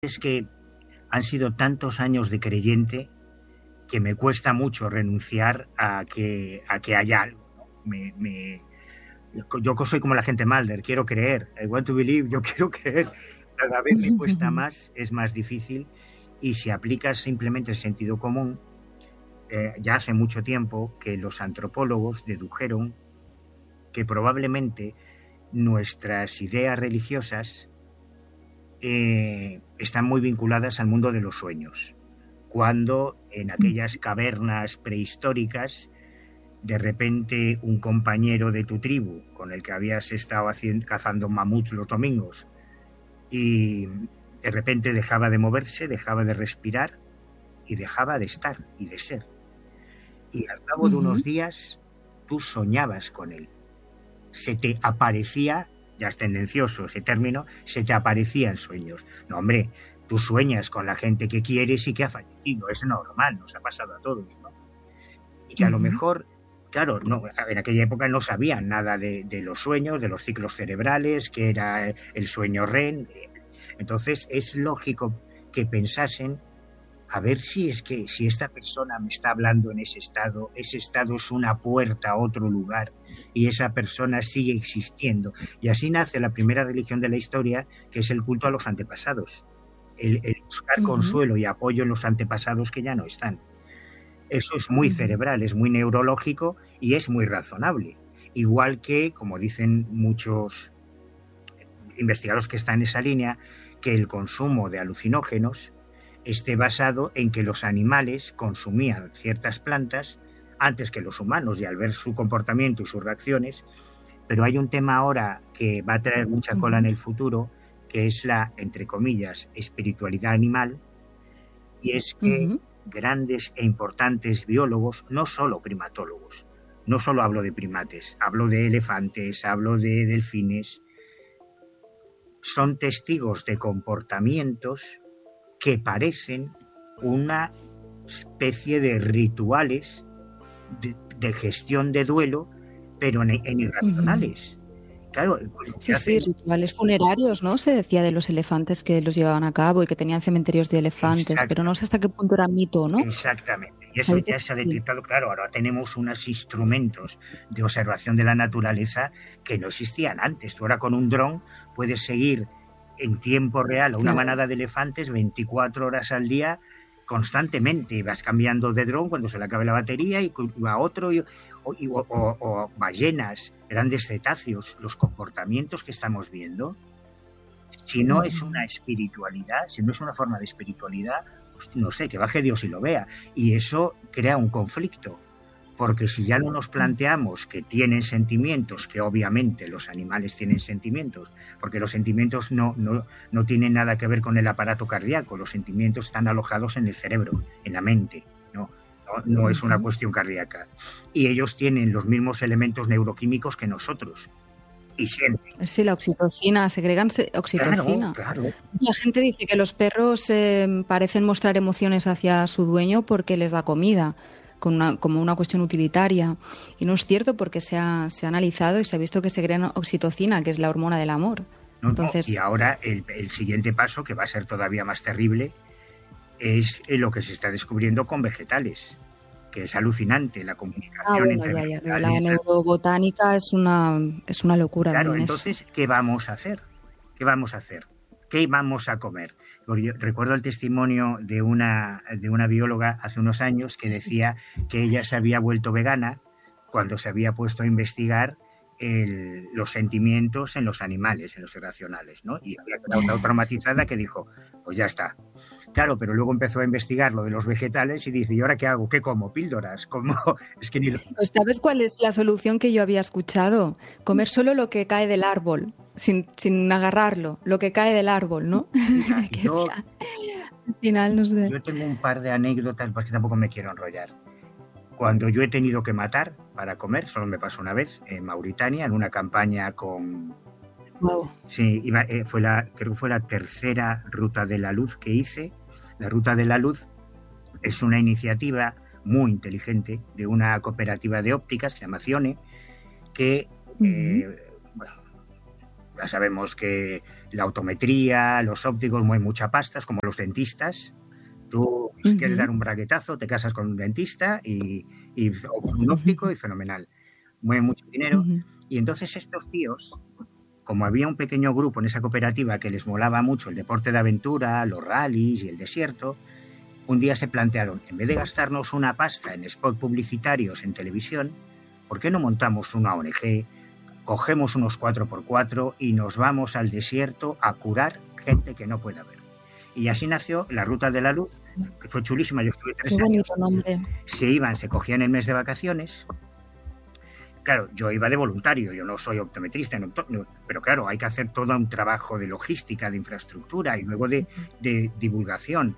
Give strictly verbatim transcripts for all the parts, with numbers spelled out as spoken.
es que han sido tantos años de creyente que me cuesta mucho renunciar a que, a que haya algo, ¿no? Me, me, yo soy como la gente Mulder, quiero creer, I want to believe, yo quiero creer. Cada vez me cuesta más, es más difícil, y si aplicas simplemente el sentido común, eh, ya hace mucho tiempo que los antropólogos dedujeron que probablemente nuestras ideas religiosas eh, están muy vinculadas al mundo de los sueños, cuando en aquellas cavernas prehistóricas de repente un compañero de tu tribu con el que habías estado haciendo, cazando mamuts los domingos y de repente dejaba de moverse, dejaba de respirar y dejaba de estar y de ser, y al cabo de unos días tú soñabas con él, se te aparecía, ya es tendencioso ese término, se te aparecía en sueños. No, hombre, tú sueñas con la gente que quieres y que ha fallecido, es normal, nos ha pasado a todos, ¿no? Y que a uh-huh. lo mejor, claro, no, en aquella época no sabían nada de, de los sueños, de los ciclos cerebrales, que era el sueño R E M. Entonces es lógico que pensasen, a ver si es que si esta persona me está hablando en ese estado, ese estado es una puerta a otro lugar y esa persona sigue existiendo. Y así nace la primera religión de la historia, que es el culto a los antepasados, el, el buscar uh-huh. consuelo y apoyo en los antepasados que ya no están. Eso es muy uh-huh. cerebral, es muy neurológico y es muy razonable. Igual que, como dicen muchos investigadores que están en esa línea, que el consumo de alucinógenos esté basado en que los animales consumían ciertas plantas antes que los humanos, y al ver su comportamiento y sus reacciones. Pero hay un tema ahora que va a traer mucha cola en el futuro, que es la, entre comillas, espiritualidad animal, y es que uh-huh. grandes e importantes biólogos, no solo primatólogos, no solo hablo de primates, hablo de elefantes, hablo de delfines, son testigos de comportamientos que parecen una especie de rituales de, de gestión de duelo, pero en, en irracionales. Uh-huh. Claro, sí, sí, rituales funerarios, ¿no? Se decía de los elefantes que los llevaban a cabo y que tenían cementerios de elefantes, pero no sé hasta qué punto era mito, ¿no? Exactamente. Y eso ya se ha detectado, claro, ahora tenemos unos instrumentos de observación de la naturaleza que no existían antes. Tú ahora con un dron puedes seguir en tiempo real a una claro. manada de elefantes veinticuatro horas al día constantemente. Vas cambiando de dron cuando se le acabe la batería y a otro, y, o, o, o, o ballenas, grandes cetáceos, los comportamientos que estamos viendo. Si no es una espiritualidad, si no es una forma de espiritualidad, pues no sé, que baje Dios y lo vea. Y eso crea un conflicto. Porque si ya no nos planteamos que tienen sentimientos, que obviamente los animales tienen sentimientos, porque los sentimientos no, no, no tienen nada que ver con el aparato cardíaco, los sentimientos están alojados en el cerebro, en la mente, no, no, no es una cuestión cardíaca. Y ellos tienen los mismos elementos neuroquímicos que nosotros. Y sienten. Sí, la oxitocina, segregan oxitocina. Claro, claro. La gente dice que los perros eh, parecen mostrar emociones hacia su dueño porque les da comida, con una, como una cuestión utilitaria. Y no es cierto, porque se ha, se ha analizado y se ha visto que segregan oxitocina, que es la hormona del amor. No, Entonces... no. Y ahora el, el siguiente paso, que va a ser todavía más terrible, es lo que se está descubriendo con vegetales, que es alucinante la comunicación ah, bueno, entre ya, ya, vegetales. La neurobotánica es una, es una locura. Claro, entonces, eso. ¿Qué vamos a hacer? ¿Qué vamos a hacer? ¿Qué vamos a comer? Porque yo recuerdo el testimonio de una, de una bióloga hace unos años que decía que ella se había vuelto vegana cuando se había puesto a investigar el, los sentimientos en los animales, en los irracionales, ¿no? Y había quedado tan traumatizada que dijo, pues ya está. Claro, pero luego empezó a investigar lo de los vegetales y dice, ¿y ahora qué hago? ¿Qué como? ¿Píldoras? ¿Cómo? Es que ni... Pues ¿sabes cuál es la solución que yo había escuchado? Comer solo lo que cae del árbol, sin, sin agarrarlo, lo que cae del árbol, ¿no? Mira, yo, al final, no sé. Yo tengo un par de anécdotas, porque tampoco me quiero enrollar. Cuando yo he tenido que matar para comer, solo me pasó una vez, en Mauritania, en una campaña con... Wow. Sí, iba, eh, fue la, creo que fue la tercera Ruta de la Luz que hice. La Ruta de la Luz es una iniciativa muy inteligente de una cooperativa de ópticas que se llama Cione, que, uh-huh. eh, bueno, Ya sabemos que la optometría, los ópticos mueven mucha pasta, es como los dentistas. Tú, si uh-huh. quieres dar un braguetazo, te casas con un dentista y, y, o con un óptico uh-huh. y fenomenal. Mueve mucho dinero. Uh-huh. Y entonces estos tíos, como había un pequeño grupo en esa cooperativa que les molaba mucho el deporte de aventura, los rallies y el desierto, un día se plantearon, en vez de gastarnos una pasta en spots publicitarios en televisión, ¿por qué no montamos una O N G, cogemos unos cuatro por cuatro y nos vamos al desierto a curar gente que no pueda ver? Y así nació la Ruta de la Luz, que fue chulísima. Yo estuve tres Qué años. Bonito nombre. Se iban, se cogían el mes de vacaciones. Claro, yo iba de voluntario, yo no soy optometrista, no, no, pero claro, hay que hacer todo un trabajo de logística, de infraestructura y luego de, de divulgación.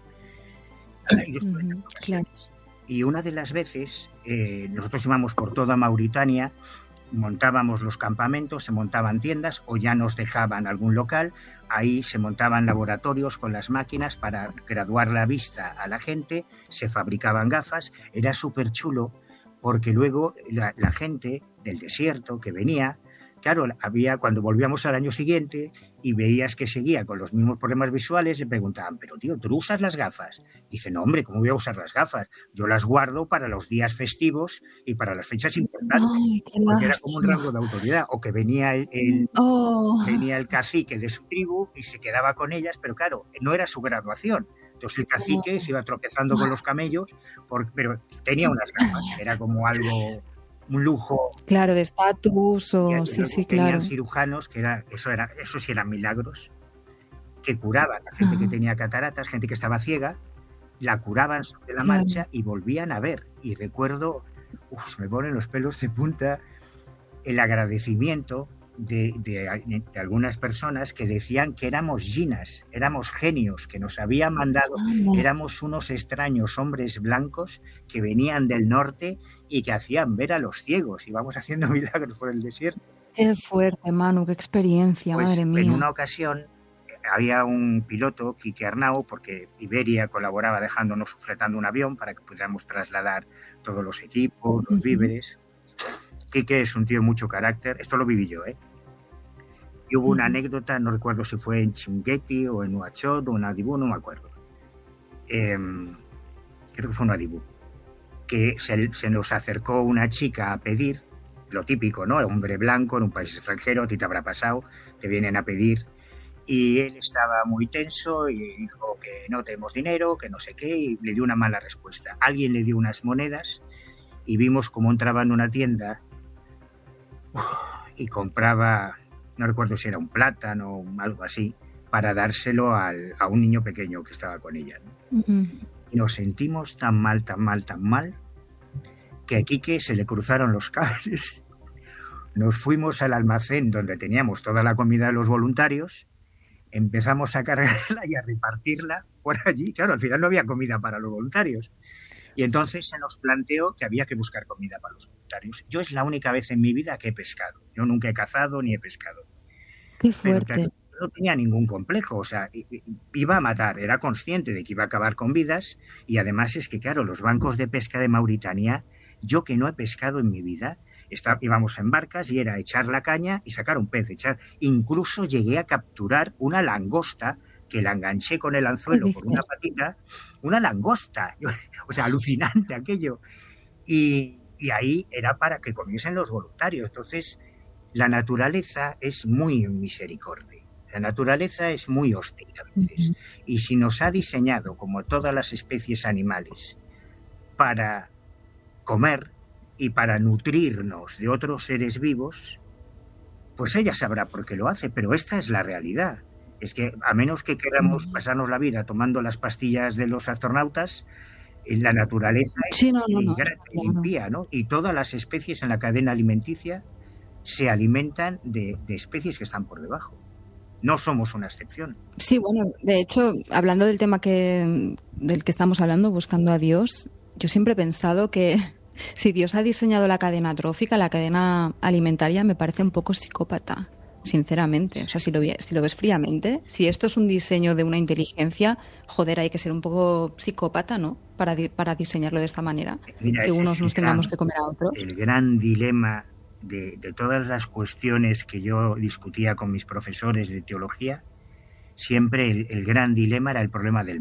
Y, uh-huh, claro. y una de las veces, eh, nosotros íbamos por toda Mauritania, montábamos los campamentos, se montaban tiendas o ya nos dejaban algún local, ahí se montaban laboratorios con las máquinas para graduar la vista a la gente, se fabricaban gafas, era súper chulo porque luego la, la gente del desierto que venía, claro, había cuando volvíamos al año siguiente y veías que seguía con los mismos problemas visuales, le preguntaban, pero tío, ¿tú usas las gafas? Dice, no, hombre, ¿cómo voy a usar las gafas? Yo las guardo para los días festivos y para las fechas importantes. Ay, qué porque era como un rango de autoridad. O que venía el, el, oh. venía el cacique de su tribu y se quedaba con ellas, pero claro, no era su graduación. Entonces el cacique oh. se iba tropezando oh. con los camellos, por, pero tenía unas gafas, era como algo... un lujo. Claro, de estatus o... Y, sí, sí, tenían claro. cirujanos, que era, eso, era, eso sí eran milagros, que curaban a gente uh-huh. que tenía cataratas, gente que estaba ciega, la curaban sobre la claro. marcha y volvían a ver. Y recuerdo, uf, se me ponen los pelos de punta, el agradecimiento de, de, de algunas personas que decían que éramos ginas, éramos genios, que nos habían mandado, uh-huh. éramos unos extraños hombres blancos que venían del norte y que hacían ver a los ciegos, y vamos haciendo milagros por el desierto. Qué fuerte, Manu, qué experiencia, pues, madre mía. En una ocasión había un piloto, Quique Arnau, porque Iberia colaboraba dejándonos, fletando un avión para que pudiéramos trasladar todos los equipos, los uh-huh. víveres. Quique es un tío de mucho carácter, esto lo viví yo, ¿eh? Y hubo uh-huh. una anécdota, no recuerdo si fue en Chinguetti o en Nuachot o en Adibú, no me acuerdo. Eh, creo que fue en Adibú. Que se, se nos acercó una chica a pedir, lo típico, ¿no? Hombre blanco en un país extranjero, a ti te habrá pasado, te vienen a pedir, y él estaba muy tenso y dijo que no tenemos dinero, que no sé qué, y le dio una mala respuesta. Alguien le dio unas monedas y vimos cómo entraba en una tienda uf, y compraba, no recuerdo si era un plátano o algo así, para dárselo al, a un niño pequeño que estaba con ella, ¿no? Uh-huh. Nos sentimos tan mal, tan mal, tan mal, que a Quique se le cruzaron los cables. Nos fuimos al almacén donde teníamos toda la comida de los voluntarios, empezamos a cargarla y a repartirla por allí. Claro, al final no había comida para los voluntarios. Y entonces se nos planteó que había que buscar comida para los voluntarios. Yo es la única vez en mi vida que he pescado. Yo nunca he cazado ni he pescado. Qué fuerte. Pero, claro, no tenía ningún complejo, o sea, iba a matar, era consciente de que iba a acabar con vidas, y además es que, claro, los bancos de pesca de Mauritania, yo que no he pescado en mi vida, está, íbamos en barcas y era echar la caña y sacar un pez, echar, incluso llegué a capturar una langosta que la enganché con el anzuelo por una patita, una langosta, o sea, alucinante aquello, y, y ahí era para que comiesen los voluntarios. Entonces, la naturaleza es muy misericordia. La naturaleza es muy hostil a veces. Uh-huh. Y si nos ha diseñado, como todas las especies animales, para comer y para nutrirnos de otros seres vivos, pues ella sabrá por qué lo hace, pero esta es la realidad. Es que a menos que queramos pasarnos la vida tomando las pastillas de los astronautas, la naturaleza sí, no, no, no, es limpia, ¿no? Y todas las especies en la cadena alimenticia se alimentan de, de especies que están por debajo. No somos una excepción. Sí, bueno, de hecho, hablando del tema que, del que estamos hablando, buscando a Dios, yo siempre he pensado que si Dios ha diseñado la cadena trófica, la cadena alimentaria, me parece un poco psicópata, sinceramente. O sea, si lo, si lo ves fríamente, si esto es un diseño de una inteligencia, joder, hay que ser un poco psicópata, ¿no? Para, para diseñarlo de esta manera. Mira, que unos nos tengamos gran, que comer a otros. El gran dilema de, de todas las cuestiones que yo discutía con mis profesores de teología, siempre el, el gran dilema era el problema del